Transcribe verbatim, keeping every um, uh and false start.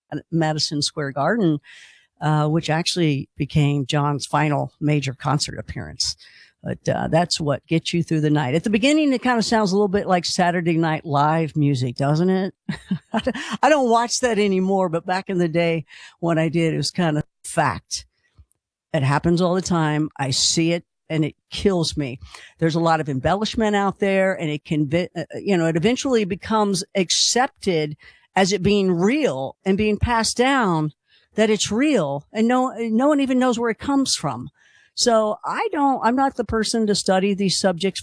Madison Square Garden, uh, which actually became John's final major concert appearance. But uh, that's what gets you through the night. At the beginning, it kind of sounds a little bit like Saturday Night Live music, doesn't it? I don't watch that anymore, but back in the day when I did, it was kind of fact. It happens all the time. I see it and it kills me. There's a lot of embellishment out there, and it can, you know, it eventually becomes accepted as it being real and being passed down that it's real, and no, no one even knows where it comes from. So I don't, I'm not the person to study these subjects